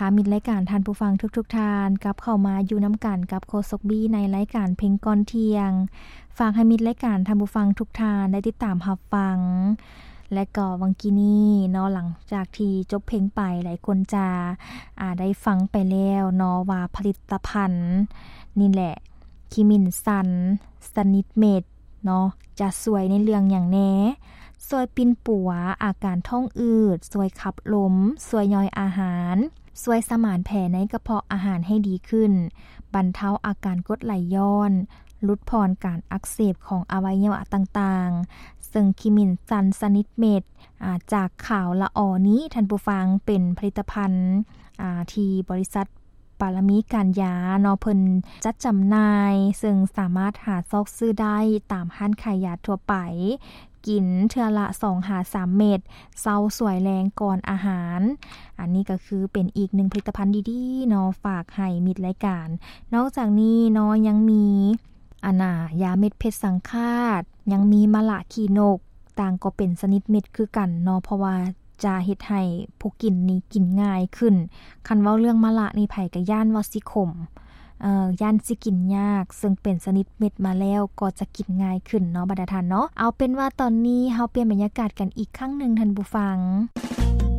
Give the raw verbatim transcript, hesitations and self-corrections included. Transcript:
ามิตรรายการท่านผู้ฟังทุกๆทท่านกับเข้ามาอยู่น้ำกันกับโคศกบี้ในรายการเพลงก่อนเที่ยงฝากให้มิตรรายการท่านผู้ฟังทุกท่านได้ติดตามรับฟังและก็วังกี้นี้เนาะหลังจากที่จบเพลงไปหลายคนจะอ่าได้ฟังไปแล้วเนาะว่าผลิตภัณฑ์นี่แหละคิมินซันสนิทเมดเนาะจะสวยในเรื่องอย่างแน่สวยปิ่นปัวอาการท้องอืดสวยขับลมสวยย่อยอาหารสวยสมานแผลในกระเพาะอาหารให้ดีขึ้นบรรเทาอาการกรดไหลย้อนลดพรการอักเสบของอวัยวะต่างๆซึ่งคิมินซันสนิทเมดจากข่าวละออนี้ท่านผู้ฟังเป็นผลิตภัณฑ์ที่บริษัทปารมีการยาเนาะเพิ่นจัดจำหน่ายซึ่งสามารถหาซอกซื้อได้ตามห้างขายยาทั่วไปกินเทื่อละ สองถึงสาม เม็ดเซาสวยแรงก่อนอาหารอันนี้ก็คือเป็นอีกหนึ่งผลิตภัณฑ์ดีๆเนาะฝากให้มิตรรายการนอกจากนี้เนาะยังมีอันน่ะยาเม็ดเพชรสังฆาตยังมีมะละขี้นกต่างก็เป็นสนิทเม็ดคือกันเนาะเพราะว่าจะเฮ็ดให้ผู้กินนี้กินง่ายขึ้นคันเว้าเรื่องมะละนี่ไผก็ย่านว่าสิขมเอ่อย่านสิกินยากซึ่งเป็นสนิทเม็ดมาแล้วก็จะกินง่ายขึ้นเนาะบรรดาท่านเนาะเอาเป็นว่าตอนนี้เฮาเปลี่ยนบรรยากาศกันอีกครั้งนึงท่านผู้ฟัง